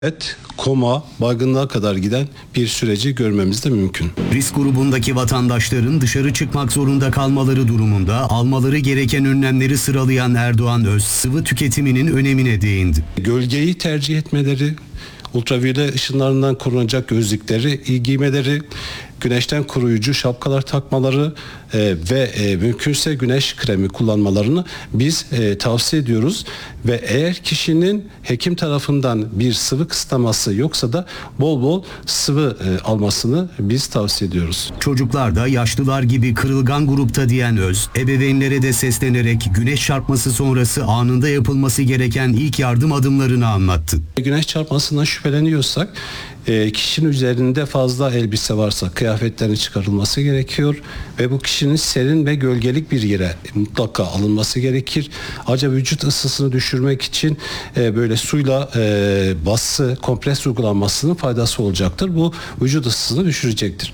Koma, baygınlığa kadar giden bir süreci görmemiz de mümkün. Risk grubundaki vatandaşların dışarı çıkmak zorunda kalmaları durumunda almaları gereken önlemleri sıralayan Erdoğan Öz, sıvı tüketiminin önemine değindi. Gölgeyi tercih etmeleri, ultraviyole ışınlarından korunacak gözlükleri giymeleri, güneşten koruyucu şapkalar takmaları ve mümkünse güneş kremi kullanmalarını biz tavsiye ediyoruz. Ve eğer kişinin hekim tarafından bir sıvı kısıtlaması yoksa da bol bol sıvı almasını biz tavsiye ediyoruz. Çocuklar da yaşlılar gibi kırılgan grupta diyen Öz, ebeveynlere de seslenerek güneş çarpması sonrası anında yapılması gereken ilk yardım adımlarını anlattı. Güneş çarpmasından şüpheleniyorsak kişinin üzerinde fazla elbise varsa kıyafetlerin çıkarılması gerekiyor ve bu kişinin serin ve gölgelik bir yere mutlaka alınması gerekir. Ayrıca vücut ısısını düşürmek için böyle suyla bası, kompres uygulanmasının faydası olacaktır. Bu vücut ısısını düşürecektir.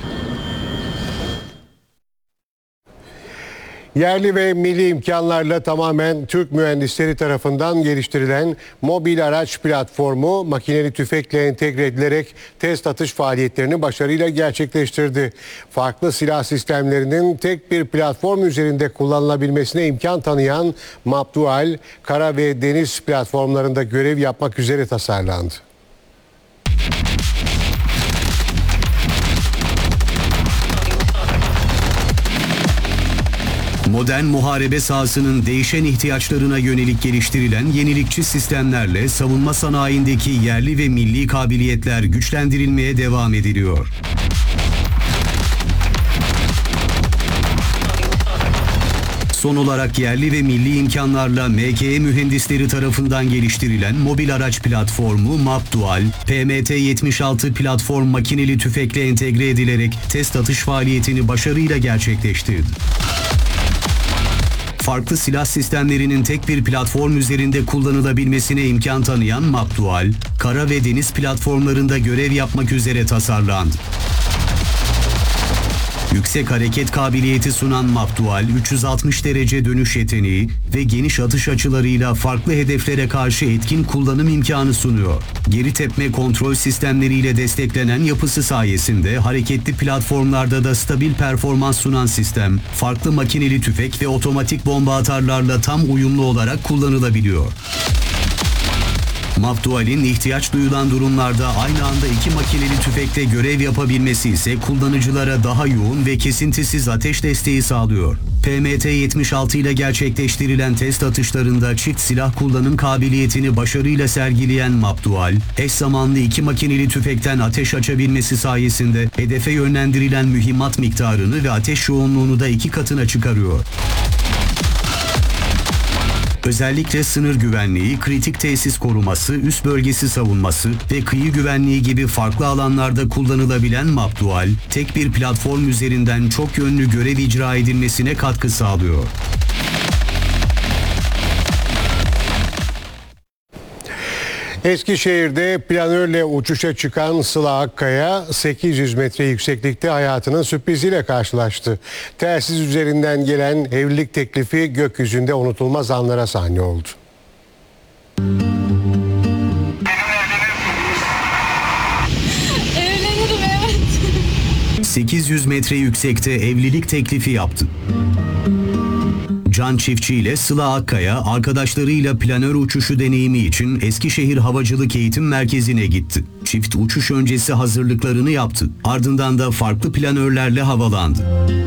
Yerli ve milli imkanlarla tamamen Türk mühendisleri tarafından geliştirilen mobil araç platformu makineli tüfekle entegre edilerek test atış faaliyetlerini başarıyla gerçekleştirdi. Farklı silah sistemlerinin tek bir platform üzerinde kullanılabilmesine imkan tanıyan Mapdual, kara ve deniz platformlarında görev yapmak üzere tasarlandı. Modern muharebe sahasının değişen ihtiyaçlarına yönelik geliştirilen yenilikçi sistemlerle savunma sanayindeki yerli ve milli kabiliyetler güçlendirilmeye devam ediliyor. Son olarak yerli ve milli imkanlarla MKE mühendisleri tarafından geliştirilen mobil araç platformu Mapdual, PMT-76 platform makineli tüfekle entegre edilerek test atış faaliyetini başarıyla gerçekleştirdi. Farklı silah sistemlerinin tek bir platform üzerinde kullanılabilmesine imkan tanıyan Mapdual, kara ve deniz platformlarında görev yapmak üzere tasarlandı. Yüksek hareket kabiliyeti sunan Mapdual, 360 derece dönüş yeteneği ve geniş atış açılarıyla farklı hedeflere karşı etkin kullanım imkanı sunuyor. Geri tepme kontrol sistemleriyle desteklenen yapısı sayesinde hareketli platformlarda da stabil performans sunan sistem, farklı makineli tüfek ve otomatik bomba atarlarla tam uyumlu olarak kullanılabiliyor. Mapdual'in ihtiyaç duyulan durumlarda aynı anda iki makineli tüfekle görev yapabilmesi ise kullanıcılara daha yoğun ve kesintisiz ateş desteği sağlıyor. PMT-76 ile gerçekleştirilen test atışlarında çift silah kullanım kabiliyetini başarıyla sergileyen Mapdual, eş zamanlı iki makineli tüfekten ateş açabilmesi sayesinde hedefe yönlendirilen mühimmat miktarını ve ateş yoğunluğunu da 2 katına çıkarıyor. Özellikle sınır güvenliği, kritik tesis koruması, üst bölgesi savunması ve kıyı güvenliği gibi farklı alanlarda kullanılabilen Mapdual, tek bir platform üzerinden çok yönlü görev icra edilmesine katkı sağlıyor. Eskişehir'de planörle uçuşa çıkan Sıla Akkaya 800 metre yükseklikte hayatının sürpriziyle karşılaştı. Telsiz üzerinden gelen evlilik teklifi gökyüzünde unutulmaz anlara sahne oldu. 800 metre yüksekte evlilik teklifi yaptı. Can Çiftçi ile Sıla Akkaya arkadaşlarıyla planör uçuşu deneyimi için Eskişehir Havacılık Eğitim Merkezi'ne gitti. Çift uçuş öncesi hazırlıklarını yaptı. Ardından da farklı planörlerle havalandı.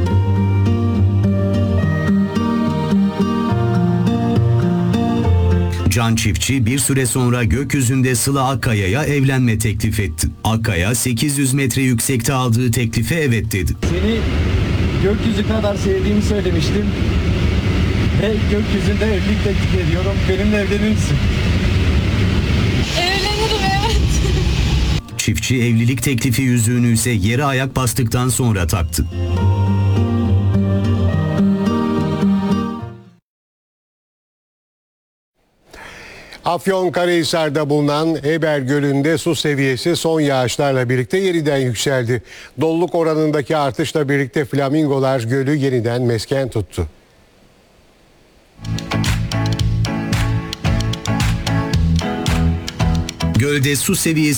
Can Çiftçi bir süre sonra gökyüzünde Sıla Akkaya'ya evlenme teklif etti. Akkaya 800 metre yüksekte aldığı teklife evet dedi. Seni gökyüzü kadar sevdiğimi söylemiştim. Ve gökyüzünde evlilik teklif ediyorum. Benimle evlenir misin? Evlenirim, evet. Çiftçi evlilik teklifi yüzüğünü ise yere ayak bastıktan sonra taktı. Afyonkarahisar'da bulunan Eber Gölü'nde su seviyesi son yağışlarla birlikte yeniden yükseldi. Doluluk oranındaki artışla birlikte flamingolar gölü yeniden mesken tuttu. Gölde su seviyesi